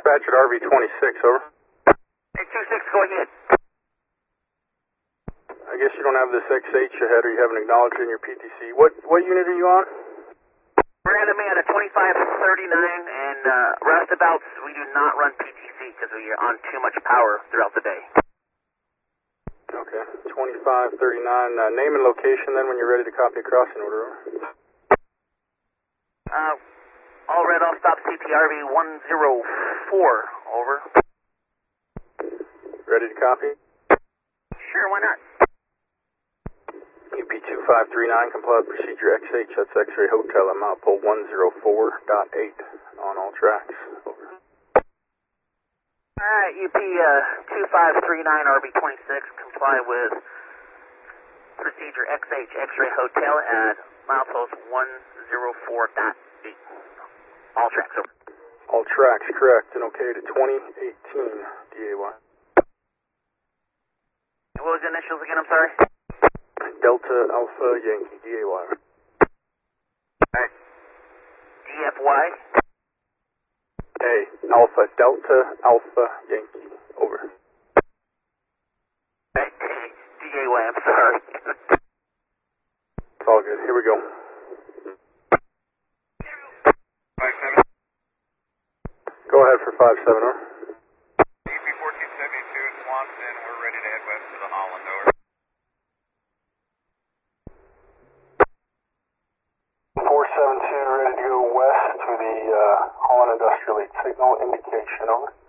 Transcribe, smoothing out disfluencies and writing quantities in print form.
Dispatch at RV26, over. Hey, 26, go ahead. I guess you don't have this XH ahead, or you haven't acknowledged it in your PTC. What unit are you on? We're going to be at a 2539 and roustabouts. We do not run PTC because we are on too much power throughout the day. Okay, 2539. Name and location then when you're ready to copy a crossing order, over. All red off stop CPRV 104, over. Ready to copy? Sure, why not? UP2539, comply with procedure XH, that's X-Ray Hotel at mile pole 104.8 on all tracks, over. Alright, UP 2539 RB26, comply with procedure XH, X-Ray Hotel at mile post 104.8. All tracks, over. All tracks, correct, and okay to 2018 DAY. What was the initials again, I'm sorry? Delta Alpha Yankee, DAY. Alright. DFY? A, Alpha, Delta Alpha Yankee, over. Alright, DAY, I'm sorry. It's all good, here we go. 57. Go ahead for 57, over. UP1472 in Swanson, we're ready to head west to the Holland, over. 472 ready to go west to the Holland Industrial Lead signal indication, over.